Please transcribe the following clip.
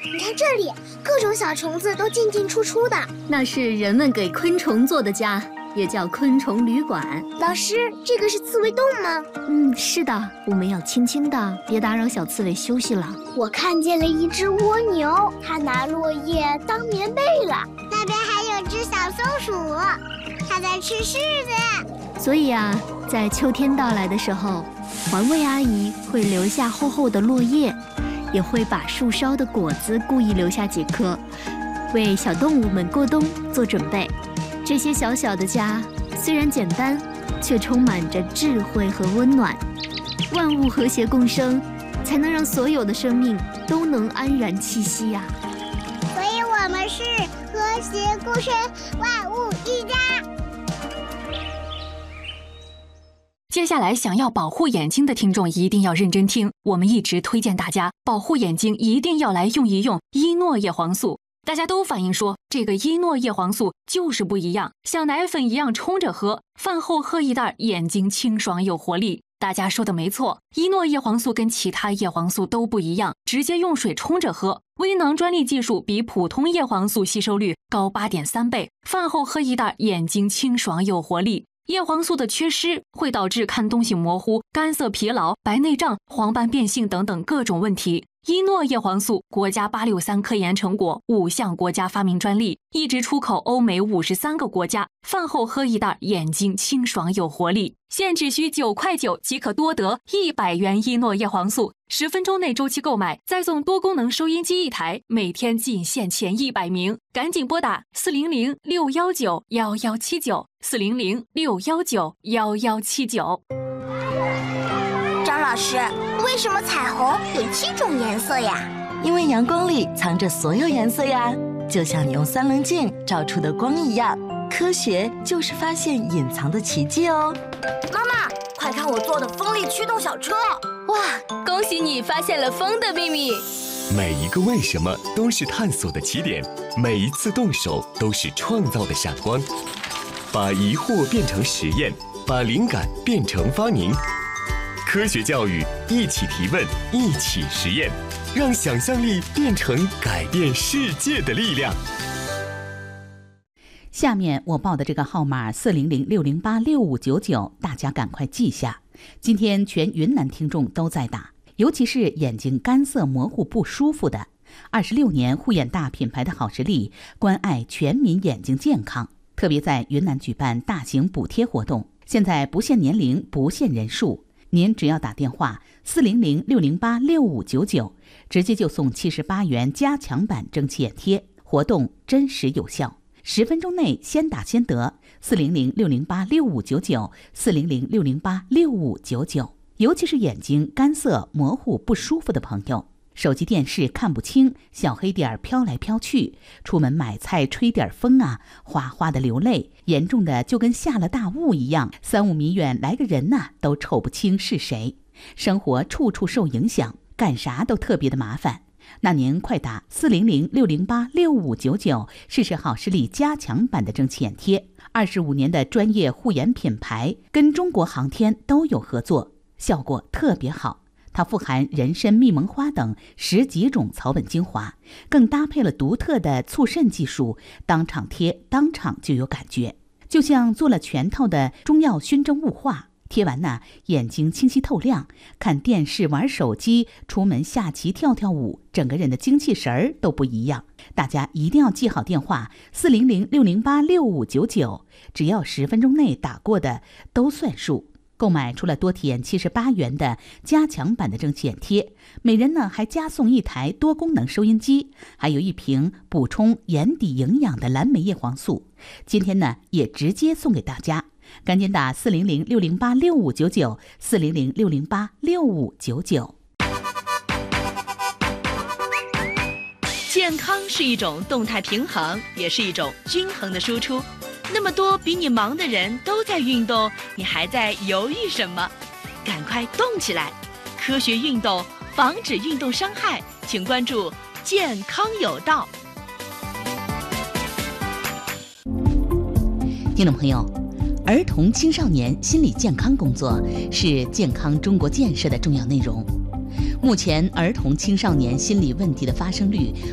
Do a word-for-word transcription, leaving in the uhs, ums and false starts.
你看这里，各种小虫子都进进出出的。 那是人们给昆虫做的家，也叫昆虫旅馆。 老师，这个是刺猬洞吗？ 嗯，是的，我们要轻轻的，别打扰小刺猬休息了。 我看见了一只蜗牛，它拿落叶当棉被了。 那边还有只小松鼠，它在吃柿子。 所以啊，在秋天到来的时候，环卫阿姨会留下厚厚的落叶，也会把树梢的果子故意留下几颗，为小动物们过冬做准备。这些小小的家虽然简单，却充满着智慧和温暖。万物和谐共生，才能让所有的生命都能安然栖息呀、啊。 所以我们是和谐共生，万物一家。 接下来想要保护眼睛的听众一定要认真听，我们一直推荐大家保护眼睛一定要来用一用伊诺叶黄素。大家都反映说这个伊诺叶黄素就是不一样，像奶粉一样冲着喝，饭后喝一袋，眼睛清爽有活力。大家说的没错，伊诺叶黄素跟其他叶黄素都不一样，直接用水冲着喝，微囊专利技术比普通叶黄素吸收率高 八点三 倍，饭后喝一袋，眼睛清爽有活力。叶黄素的缺失会导致看东西模糊、干涩疲劳、白内障、黄斑变性等等各种问题。伊诺叶黄素国家八六三科研成果，五项国家发明专利，一直出口欧美五十三个国家。饭后喝一袋，眼睛清爽有活力。现只需九块九即可多得一百元伊诺叶黄素，十分钟内周期购买，再送多功能收音机一台，每天仅限前一百名，赶紧拨打四零零六幺九幺幺七九四零零六幺九幺幺七九。 张老师，为什么彩虹有七种颜色呀？ 因为阳光里藏着所有颜色呀，就像你用三棱镜照出的光一样。科学就是发现隐藏的奇迹哦。 妈妈，快看我做的风力驱动小车！ 哇，恭喜你发现了风的秘密。 每一个为什么都是探索的起点，每一次动手都是创造的闪光。把疑惑变成实验，把灵感变成发明。科学教育，一起提问，一起实验，让想象力变成改变世界的力量。 下面我报的这个号码四零零六零八六五九九，大家赶快记下。今天全云南听众都在打，尤其是眼睛干涩模糊不舒服的。二十六年护眼大品牌的好实力，关爱全民眼睛健康，特别在云南举办大型补贴活动，现在不限年龄，不限人数。您只要打电话四零零六零八六五九九，直接就送七十八元加强版蒸汽眼贴，活动真实有效，十分钟内先打先得。四零零六零八六五九九，四零零六零八六五九九。尤其是眼睛干涩、模糊、不舒服的朋友，手机电视看不清，小黑点飘来飘去，出门买菜吹点风啊，哗哗的流泪，严重的就跟下了大雾一样，三五米远来个人呐、啊，都瞅不清是谁。生活处处受影响，干啥都特别的麻烦。那您快打四零零六零八六五九九，试试好视力加强版的蒸汽眼贴。二十五年的专业护眼品牌，跟中国航天都有合作，效果特别好。它富含人参、蜜蒙花等十几种草本精华，更搭配了独特的促渗技术，当场贴当场就有感觉，就像做了全套的中药熏蒸雾化。贴完呢，眼睛清晰透亮，看电视、玩手机、出门下棋、跳跳舞，整个人的精气神儿都不一样。大家一定要记好电话四零零六零八六五九九，只要十分钟内打过的都算数。购买除了多体验七十八元的加强版的蒸汽眼贴，每人呢还加送一台多功能收音机，还有一瓶补充眼底营养的蓝莓叶黄素。今天呢也直接送给大家，赶紧打四零零六零八六五九九，四零零六零八六五九九。 健康是一种动态平衡，也是一种均衡的输出。那么多比你忙的人都在运动，你还在犹豫什么？赶快动起来！科学运动，防止运动伤害，请关注健康有道。 听众朋友，儿童青少年心理健康工作是健康中国建设的重要内容。目前，儿童青少年心理问题的发生率